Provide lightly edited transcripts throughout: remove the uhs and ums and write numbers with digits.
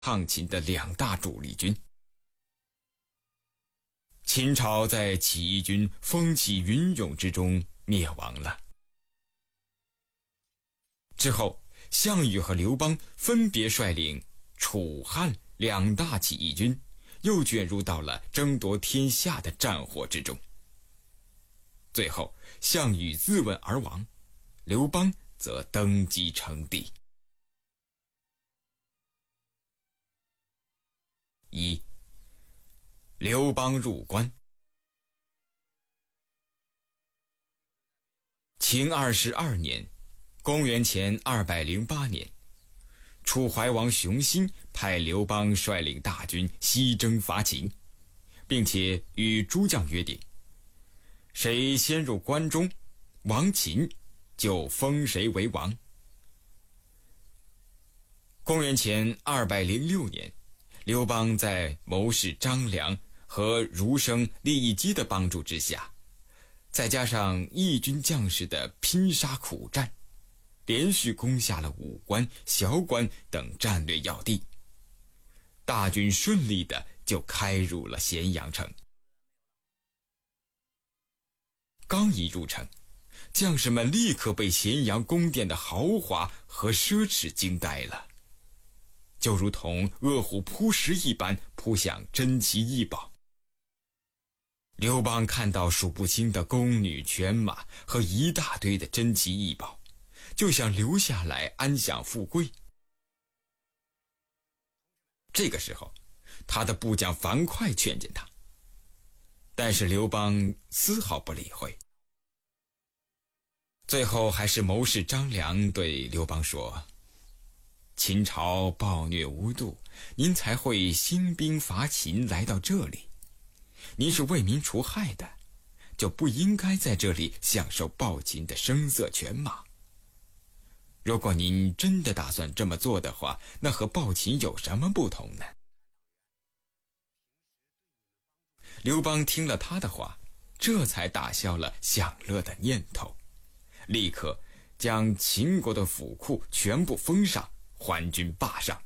抗秦的两大主力军。秦朝在起义军风起云涌之中灭亡了。之后，项羽和刘邦分别率领楚汉两大起义军，又卷入到了争夺天下的战火之中。最后，项羽自刎而亡，刘邦则登基称帝。一、刘邦入关。秦22年，公元前208年，楚怀王熊心派刘邦率领大军西征伐秦，并且与诸将约定，谁先入关中，亡秦，就封谁为王。公元前206年，刘邦在谋士张良和儒生利益基的帮助之下，再加上义军将士的拼杀苦战，连续攻下了武关、萧关等战略要地，大军顺利的就开入了咸阳城。刚一入城，将士们立刻被咸阳宫殿的豪华和奢侈惊呆了，就如同饿虎扑食一般扑向珍奇异宝。刘邦看到数不清的宫女犬马和一大堆的珍奇异宝，就想留下来安享富贵。这个时候，他的部将樊哙劝谏他，但是刘邦丝毫不理会。最后还是谋士张良对刘邦说，秦朝暴虐无度，您才会兴兵伐秦来到这里，您是为民除害的，就不应该在这里享受暴秦的声色犬马。如果您真的打算这么做的话，那和暴秦有什么不同呢？刘邦听了他的话，这才打消了享乐的念头，立刻将秦国的府库全部封上，还军霸上。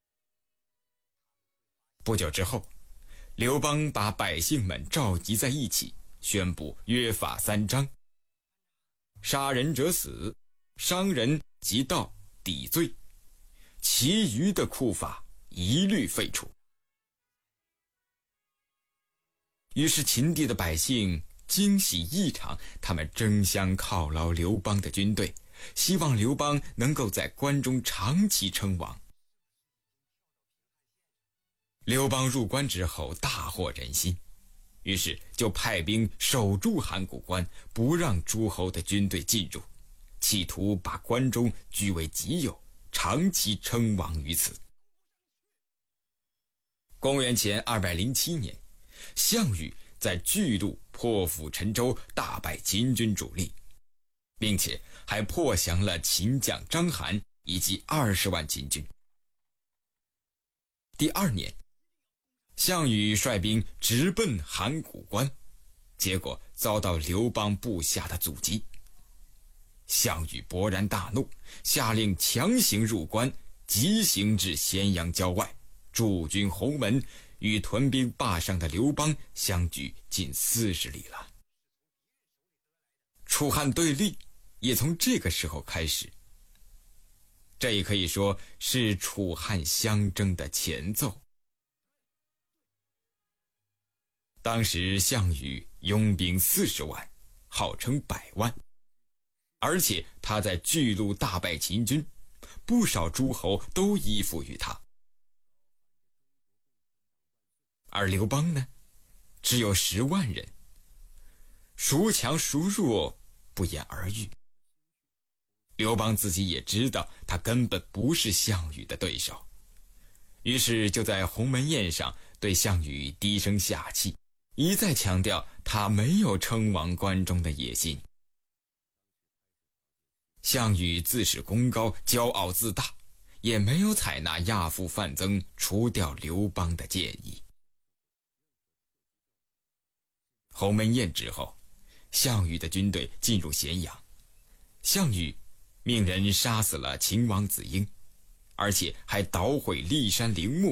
不久之后，刘邦把百姓们召集在一起，宣布约法3章：杀人者死，伤人及盗抵罪，其余的库法一律废除。于是秦地的百姓惊喜异常，他们争相犒劳刘邦的军队，希望刘邦能够在关中长期称王。刘邦入关之后大获人心，于是就派兵守住函谷关，不让诸侯的军队进入，企图把关中据为己有，长期称王于此。公元前207年，项羽在巨鹿破釜沉舟，大败秦军主力，并且还破降了秦将章邯以及20万秦军。第2年，项羽率兵直奔函谷关，结果遭到刘邦部下的阻击。项羽勃然大怒，下令强行入关，急行至咸阳郊外，驻军鸿门，与屯兵霸上的刘邦相距近40里了。楚汉对立也从这个时候开始，这也可以说是楚汉相争的前奏。当时项羽拥兵40万，号称100万，而且他在巨鹿大败秦军，不少诸侯都依附于他。而刘邦呢，只有10万人，孰强孰弱不言而喻。刘邦自己也知道他根本不是项羽的对手，于是就在鸿门宴上对项羽低声下气，一再强调他没有称王关中的野心。项羽自恃功高，骄傲自大，也没有采纳亚父范增除掉刘邦的建议。鸿门宴之后，项羽的军队进入咸阳，项羽命人杀死了秦王子婴， 而且还捣毁骊山陵墓，